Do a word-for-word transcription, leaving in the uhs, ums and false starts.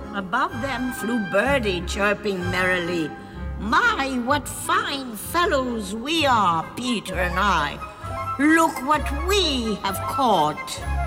Above them flew Birdie, chirping merrily. My, what fine fellows we are, Peter and I. Look what we have caught.